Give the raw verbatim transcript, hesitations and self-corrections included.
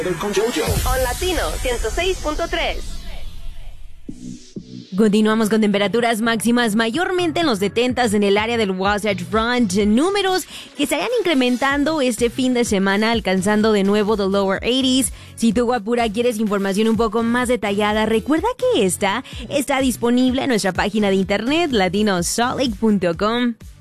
Con Jojo. On Latino ciento seis punto tres. Continuamos con temperaturas máximas mayormente en los setentas en el área del Wasatch Front, números que se hayan incrementando este fin de semana, alcanzando de nuevo the lower eighties. Si tú, guapura, quieres información un poco más detallada, recuerda que esta está disponible en nuestra página de internet latino salt lake punto com.